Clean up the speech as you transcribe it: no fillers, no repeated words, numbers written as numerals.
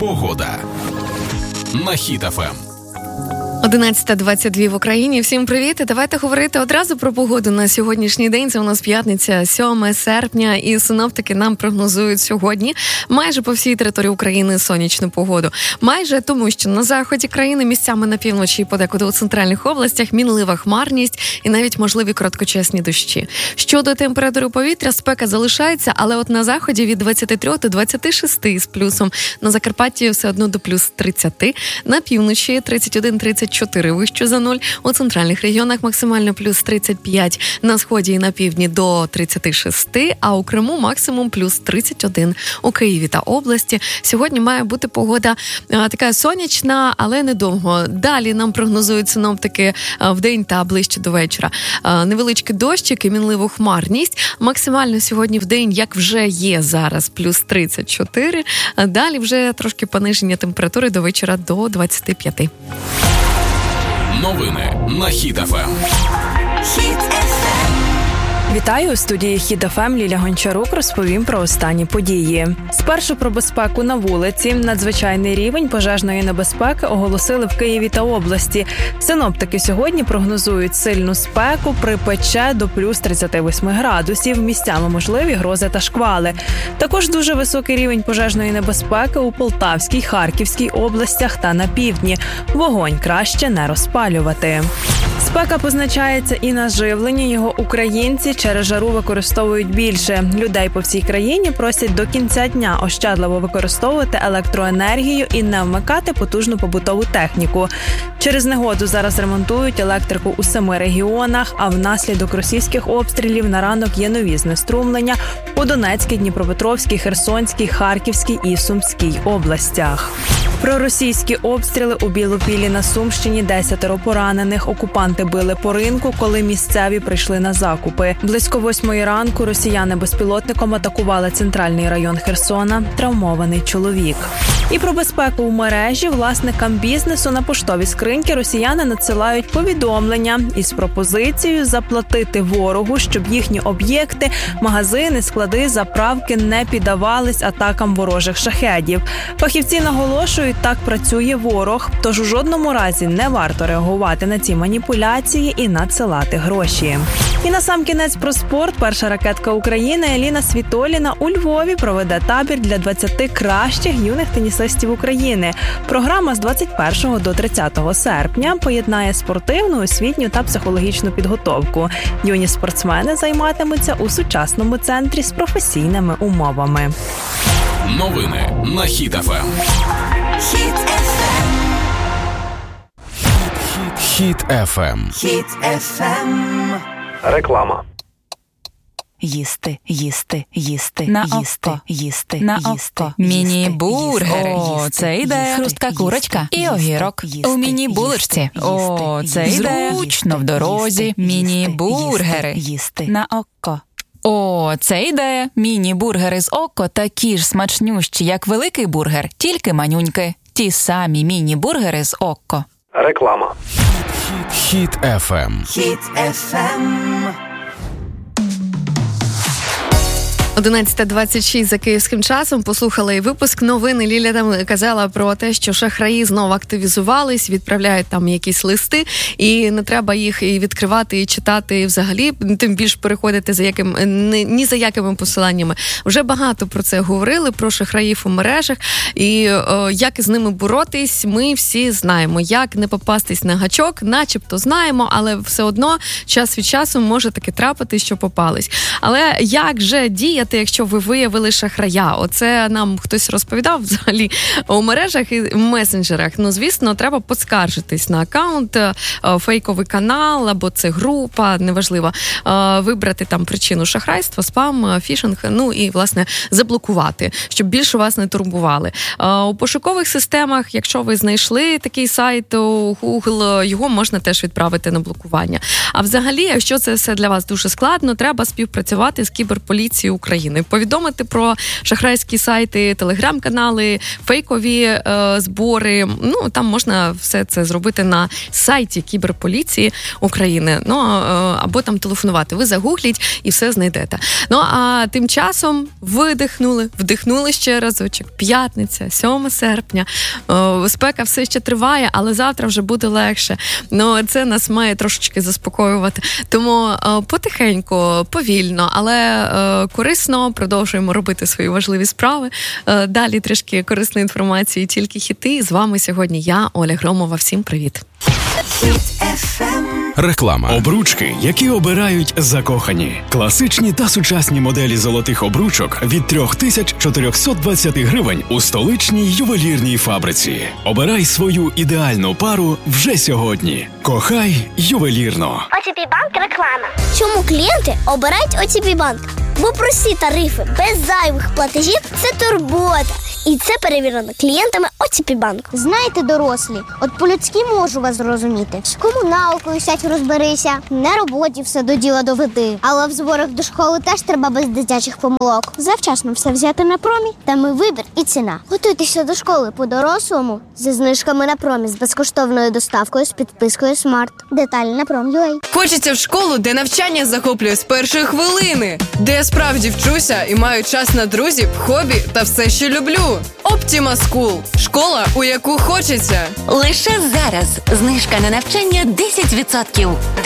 Погода на Хіт ФМ. 11:22 в Україні. Всім привіт! І давайте говорити одразу про погоду на сьогоднішній день. Це у нас п'ятниця, 7 серпня, і синоптики нам прогнозують сьогодні майже по всій території України сонячну погоду. Майже тому, що на заході країни, місцями на півночі і подекуди у центральних областях мінлива хмарність і навіть можливі короткочасні дощі. Щодо температури повітря, спека залишається, але от на заході від 23 до 26 з плюсом. На Закарпатті все одно до плюс 30. На півночі 31-34 вище за 0. У центральних регіонах максимально плюс 35. На сході і на півдні до 36, а у Криму максимум плюс 31. У Києві та області сьогодні має бути погода така сонячна, але недовго. Далі нам прогнозують синоптики вдень та ближче до вечора. Невеличкий дощик і мінливу хмарність. Максимально сьогодні вдень, як вже є зараз, плюс 34. Далі вже трошки пониження температури до вечора до 25. Новини на Хіт ФМ. Вітаю, у студії Хіт ФМ Ліля Гончарук розповім про останні події. Спершу про безпеку на вулиці. Надзвичайний рівень пожежної небезпеки оголосили в Києві та області. Синоптики сьогодні прогнозують сильну спеку, припече до плюс 38 градусів. Місцями можливі грози та шквали. Також дуже високий рівень пожежної небезпеки у Полтавській, Харківській областях та на півдні. Вогонь краще не розпалювати. Спека позначається і на живленні. Його українці через жару використовують більше. Людей по всій країні просять до кінця дня ощадливо використовувати електроенергію і не вмикати потужну побутову техніку. Через негоду зараз ремонтують електрику у 7 регіонах, а внаслідок російських обстрілів на ранок є нові знеструмлення у Донецькій, Дніпропетровській, Херсонській, Харківській і Сумській областях. Про російські обстріли у Білопіллі на Сумщині 10 поранених. Окупанти били по ринку, коли місцеві прийшли на закупи. Близько 8 ранку росіяни безпілотником атакували центральний район Херсона. Травмований чоловік. І про безпеку в мережі власникам бізнесу на поштові скриньки росіяни надсилають повідомлення із пропозицією заплатити ворогу, щоб їхні об'єкти, магазини, склади, заправки не піддавались атакам ворожих шахедів. Фахівці наголошують, так працює ворог, тож у жодному разі не варто реагувати на ці маніпуляції і надсилати гроші. І насамкінець про спорт. Перша ракетка України Еліна Світоліна у Львові проведе табір для 20 кращих юних тенісистів України. Програма з 21 до 30 серпня поєднає спортивну, освітню та психологічну підготовку. Юні спортсмени займатимуться у сучасному центрі з професійними умовами. Новини на Хіт ФМ. Хіт ФМ. Хіт ФМ. Реклама. Їсти, їсти, їсти, на їсти, око. їсти, На їсти, око. їсти, Міні-бургери. їсти, О, це ідея. їсти, Хрустка їсти, курочка і їсти, огірок. їсти, У міні-булочці. їсти, О, їсти, це їсти, ідея. їсти, Зручно в дорозі. їсти, Міні-бургери. їсти. На око. О, це ідея. Міні-бургери з око такі ж смачнющі, як великий бургер, тільки манюньки. Ті самі міні-бургери з око. Реклама. Хіт ФМ. Хіт ФМ. 11:26 за київським часом. Послухали і випуск новини. Ліля там казала про те, що шахраї знову активізувались, відправляють там якісь листи, і не треба їх і відкривати, і читати, і взагалі, тим більше переходити ні за якими посиланнями. Вже багато про це говорили, про шахраїв у мережах, і як із ними боротись, ми всі знаємо. Як не попастись на гачок, начебто знаємо, але все одно час від часу може таки трапити, що попались. Але як же діяти, якщо ви виявили шахрая? Оце нам хтось розповідав взагалі у мережах і месенджерах. Ну, звісно, треба поскаржитись на аккаунт, фейковий канал, або це група, неважливо, вибрати там причину шахрайства, спам, фішинг, ну і, власне, заблокувати, щоб більше вас не турбували. У пошукових системах, якщо ви знайшли такий сайт у Google, його можна теж відправити на блокування. А взагалі, якщо це все для вас дуже складно, треба співпрацювати з кіберполіцією України. України. Повідомити про шахрайські сайти, телеграм-канали, фейкові збори. Ну, там можна все це зробити на сайті кіберполіції України. Ну, або там телефонувати. Ви загугліть і все знайдете. Ну, а тим часом вдихнули ще разочок. П'ятниця, 7 серпня. Спека все ще триває, але завтра вже буде легше. Ну, це нас має трошечки заспокоювати. Тому потихеньку, повільно, але корисно продовжуємо робити свої важливі справи. Далі трішки корисної інформації, тільки хіти. З вами сьогодні я, Оля Громова. Всім привіт. Реклама. Обручки, які обирають закохані. Класичні та сучасні моделі золотих обручок від 3420 гривень у столичній ювелірній фабриці. Обирай свою ідеальну пару вже сьогодні. Кохай ювелірно. ОТП Банк реклама. Чому клієнти обирають ОТП Банк? Бо прості тарифи без зайвих платежів – це турбота. І це перевірено клієнтами ОТП Банку. Знаєте, дорослі, от по-людськи можу вас зрозуміти. З комуналкою сядь розберися, на роботі все до діла доведи. Але в зборах до школи теж треба без дитячих помилок. Завчасно все взяти на промі, там і вибір, і ціна. Готуйтеся до школи по-дорослому зі знижками на промі, з безкоштовною доставкою, з підпискою Смарт. Деталі на Prom.ua. Хочеться в школу, де навчання захоплює з першої хвилини, де я справді вчуся і маю час на друзів, хобі та все, що люблю. Optima School – школа, у яку хочеться. Лише зараз знижка на навчання 10%.